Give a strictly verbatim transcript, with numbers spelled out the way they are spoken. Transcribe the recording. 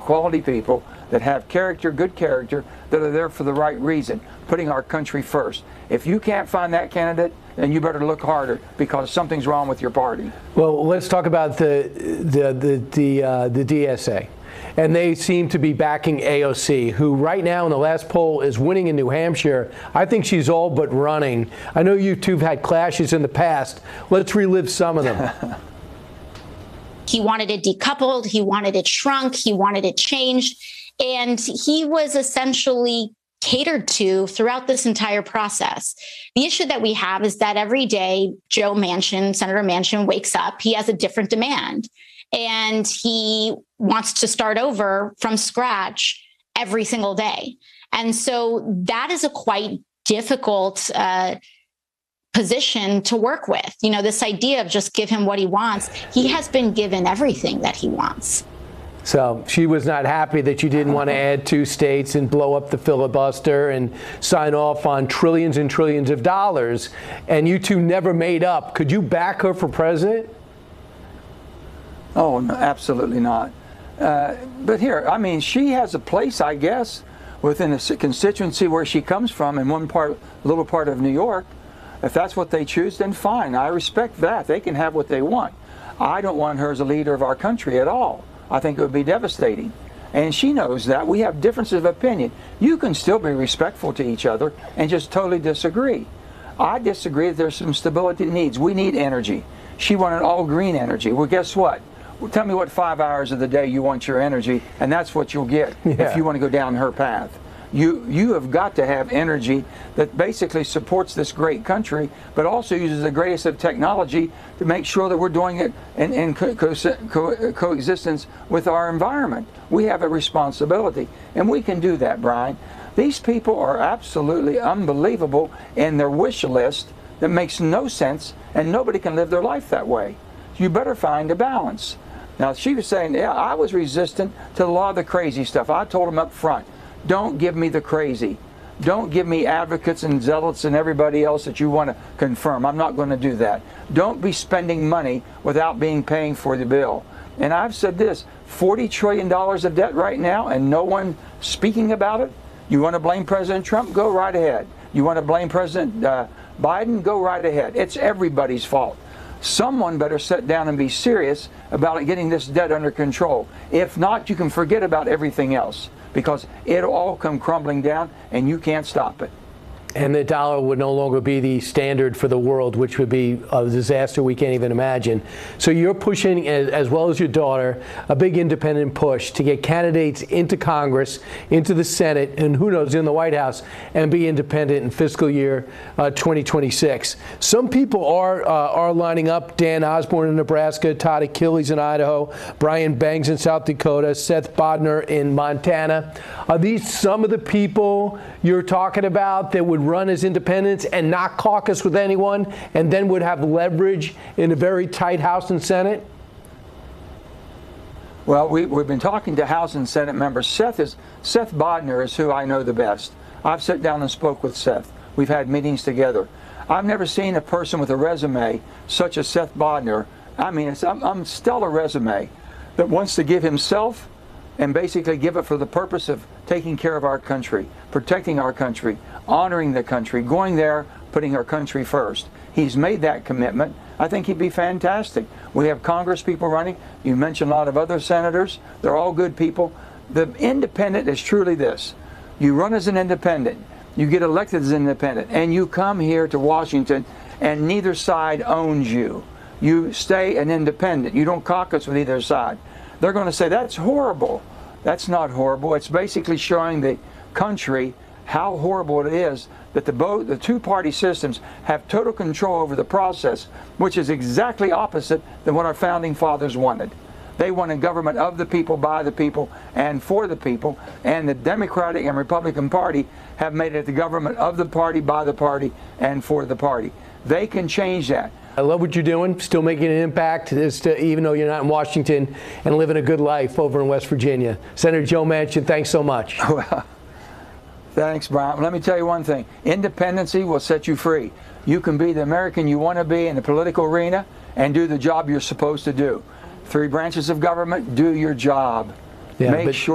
quality people that have character, good character, that are there for the right reason, putting our country first. If you can't find that candidate, then you better look harder, because something's wrong with your party. Well, let's talk about the the the the, uh, the D S A. And they seem to be backing A O C, who right now in the last poll is winning in New Hampshire. I think she's all but running. I know you two have had clashes in the past. Let's relive some of them. He wanted it decoupled. He wanted it shrunk. He wanted it changed. And he was essentially catered to throughout this entire process. The issue that we have is that every day Joe Manchin, Senator Manchin, wakes up, he has a different demand. And he wants to start over from scratch every single day. And so that is a quite difficult uh, position to work with. You know, this idea of just give him what he wants. He has been given everything that he wants. So she was not happy that you didn't want to add two states and blow up the filibuster and sign off on trillions and trillions of dollars. And you two never made up. Could you back her for president? Oh, no, absolutely not. Uh, but here, I mean, she has a place, I guess, within a constituency where she comes from in one part, little part of New York. If that's what they choose, then fine. I respect that. They can have what they want. I don't want her as a leader of our country at all. I think it would be devastating. And she knows that. We have differences of opinion. You can still be respectful to each other and just totally disagree. I disagree that there's some stability needs. We need energy. She wanted all green energy. Well, guess what? Well, tell me what five hours of the day you want your energy, and that's what you'll get yeah. if you want to go down her path. You you have got to have energy that basically supports this great country, but also uses the greatest of technology to make sure that we're doing it in, in co co co coexistence with our environment. We have a responsibility, and we can do that, Brian. These people are absolutely unbelievable in their wish list that makes no sense, and nobody can live their life that way. You better find a balance. Now, she was saying, yeah, I was resistant to a lot of the crazy stuff. I told them up front, don't give me the crazy. Don't give me advocates and zealots and everybody else that you want to confirm. I'm not going to do that. Don't be spending money without being paying for the bill. And I've said this, forty trillion dollars of debt right now and no one speaking about it. You want to blame President Trump? Go right ahead. You want to blame President uh, Biden? Go right ahead. It's everybody's fault. Someone better sit down and be serious about getting this debt under control. If not, you can forget about everything else, because it'll all come crumbling down and you can't stop it. And the dollar would no longer be the standard for the world, which would be a disaster we can't even imagine. So you're pushing, as, as well as your daughter, a big independent push to get candidates into Congress, into the Senate, and who knows, in the White House, and be independent in fiscal year uh, twenty twenty-six. Some people are uh, are lining up. Dan Osborne in Nebraska, Todd Achilles in Idaho, Brian Bangs in South Dakota, Seth Bodnar in Montana. Are these some of the people you're talking about that would run as independents and not caucus with anyone, and then would have leverage in a very tight House and Senate? Well, we, we've been talking to House and Senate members. Seth is Seth Bodnar is who I know the best. I've sat down and spoke with Seth. We've had meetings together. I've never seen a person with a resume such as Seth Bodnar. I mean, it's a um, stellar resume that wants to give himself and basically give it for the purpose of taking care of our country, protecting our country, honoring the country, going there, putting our country first. He's made that commitment. I think he'd be fantastic. We have Congress people running. You mentioned a lot of other senators. They're all good people. The independent is truly this. You run as an independent, you get elected as an independent, and you come here to Washington and neither side owns you. You stay an independent. You don't caucus with either side. They're going to say, that's horrible. That's not horrible. It's basically showing the country how horrible it is that the, both, the two-party systems have total control over the process, which is exactly opposite than what our founding fathers wanted. They wanted government of the people, by the people, and for the people. And the Democratic and Republican Party have made it the government of the party, by the party, and for the party. They can change that. I love what you're doing, still making an impact, as to, even though you're not in Washington, and living a good life over in West Virginia. Senator Joe Manchin, thanks so much. Well, thanks, Brian. Let me tell you one thing. Independency will set you free. You can be the American you want to be in the political arena and do the job you're supposed to do. Three branches of government, do your job. Yeah, Make sure